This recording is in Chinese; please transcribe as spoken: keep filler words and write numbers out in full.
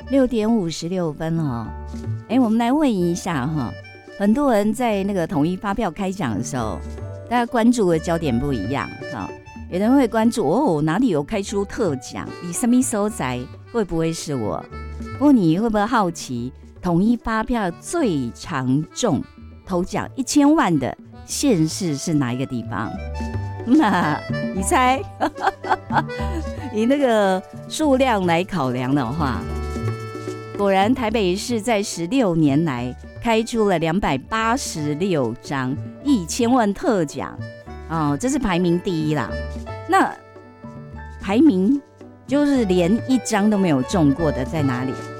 六点五十六分哦。哎，我们来问一下哈，很多人在那个统一发票开奖的时候，大家关注的焦点不一样哈。有人会关注哦，哪里有开出特奖？你什么所在？会不会是我？不过你会不会好奇，统一发票最常中头奖一千万的县市是哪一个地方？那你猜？以那个数量来考量的话，果然台北市在十六年来开出了两百八十六张一千万特奖哦，这是排名第一啦。那排名就是连一张都没有中过的在哪里？